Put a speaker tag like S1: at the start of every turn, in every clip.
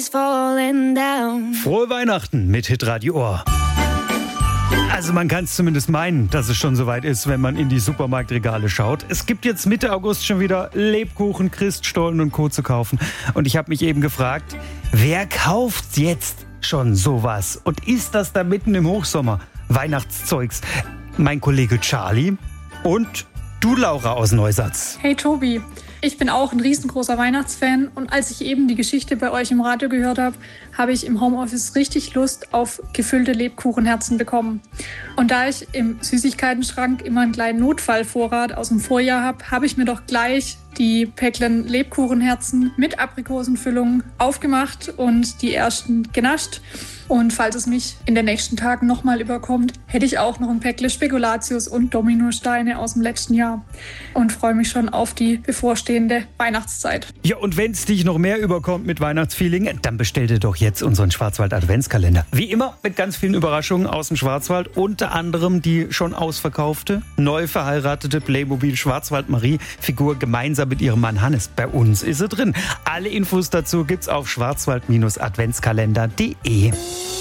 S1: Frohe Weihnachten mit Hitradio Ohr. Also man kann es zumindest meinen, dass es schon soweit ist, wenn man in die Supermarktregale schaut. Es gibt jetzt Mitte August schon wieder Lebkuchen, Christstollen und Co. zu kaufen. Und ich habe mich eben gefragt, wer kauft jetzt schon sowas? Und ist das da mitten im Hochsommer? Weihnachtszeugs. Mein Kollege Charlie und du, Laura aus Neusatz.
S2: Hey Tobi, ich bin auch ein riesengroßer Weihnachtsfan und als ich eben die Geschichte bei euch im Radio gehört habe, habe ich im Homeoffice richtig Lust auf gefüllte Lebkuchenherzen bekommen. Und da ich im Süßigkeitenschrank immer einen kleinen Notfallvorrat aus dem Vorjahr habe ich mir doch gleich die Päcklen Lebkuchenherzen mit Aprikosenfüllung aufgemacht und die ersten genascht. Und falls es mich in den nächsten Tagen nochmal überkommt, hätte ich auch noch ein Päckle Spekulatius und Dominosteine aus dem letzten Jahr. Und freue mich schon auf die bevorstehende Weihnachtszeit.
S1: Ja, und wenn es dich noch mehr überkommt mit Weihnachtsfeeling, dann bestell dir doch jetzt unseren Schwarzwald-Adventskalender. Wie immer mit ganz vielen Überraschungen aus dem Schwarzwald. Unter anderem die schon ausverkaufte, neu verheiratete Playmobil Schwarzwald-Marie-Figur gemeinsam mit ihrem Mann Hannes. Bei uns ist sie drin. Alle Infos dazu gibt's auf schwarzwald-adventskalender.de.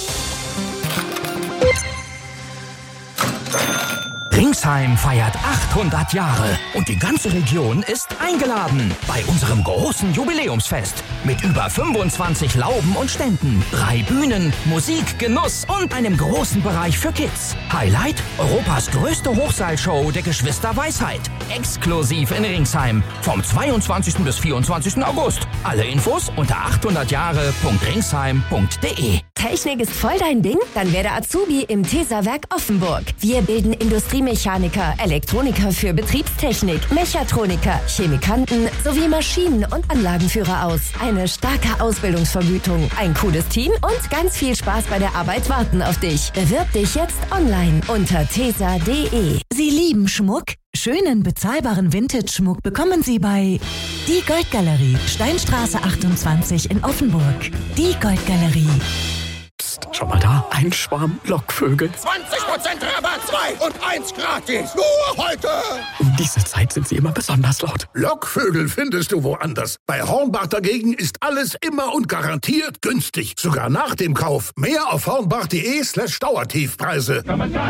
S3: Ringsheim feiert 800 Jahre und die ganze Region ist eingeladen bei unserem großen Jubiläumsfest mit über 25 Lauben und Ständen, 3 Bühnen, Musik, Genuss und einem großen Bereich für Kids. Highlight: Europas größte Hochseilshow der Geschwister Weisheit. Exklusiv in Ringsheim vom 22. bis 24. August. Alle Infos unter 800jahre.ringsheim.de.
S4: Technik ist voll dein Ding? Dann werde Azubi im Tesa-Werk Offenburg. Wir bilden Industriemechaniker, Elektroniker für Betriebstechnik, Mechatroniker, Chemikanten sowie Maschinen- und Anlagenführer aus. Eine starke Ausbildungsvergütung, ein cooles Team und ganz viel Spaß bei der Arbeit warten auf dich. Bewirb dich jetzt online unter tesa.de.
S5: Sie lieben Schmuck? Schönen, bezahlbaren Vintage-Schmuck bekommen Sie bei Die Goldgalerie, Steinstraße 28 in Offenburg. Die Goldgalerie.
S6: Psst, schon mal da? Ein Schwarm Lockvögel.
S7: 20% Rabatt, 2 und 1 gratis. Nur heute.
S6: Um diese Zeit sind sie immer besonders laut.
S7: Lockvögel findest du woanders. Bei Hornbach dagegen ist alles immer und garantiert günstig. Sogar nach dem Kauf. Mehr auf hornbach.de/Dauertiefpreise.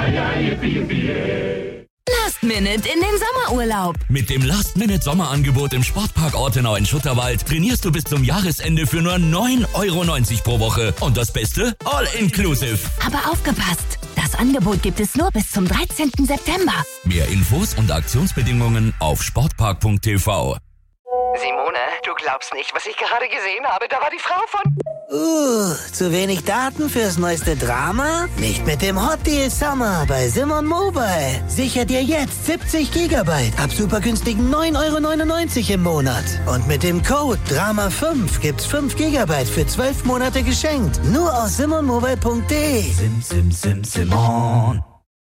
S5: Last Minute in den Sommerurlaub.
S8: Mit dem Last-Minute-Sommerangebot im Sportpark Ortenau in Schutterwald trainierst du bis zum Jahresende für nur 9,90 € pro Woche. Und das Beste? All-inclusive.
S5: Aber aufgepasst! Das Angebot gibt es nur bis zum 13. September.
S8: Mehr Infos und Aktionsbedingungen auf sportpark.tv.
S9: Simone, du glaubst nicht, was ich gerade gesehen habe. Da war die Frau von...
S10: zu wenig Daten fürs neueste Drama? Nicht mit dem Hot Deal Summer bei Simon Mobile. Sicher dir jetzt 70 GB ab super günstigen 9,99 € im Monat. Und mit dem Code DRAMA5 gibt's 5 GB für 12 Monate geschenkt. Nur aus simonmobile.de.
S3: Simon.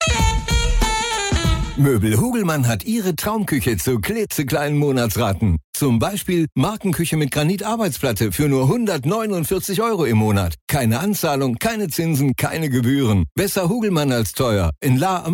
S11: Möbel Hugelmann hat Ihre Traumküche zu klitzekleinen Monatsraten. Zum Beispiel Markenküche mit Granitarbeitsplatte für nur 149 € im Monat. Keine Anzahlung, keine Zinsen, keine Gebühren. Besser Hugelmann als teuer. In La am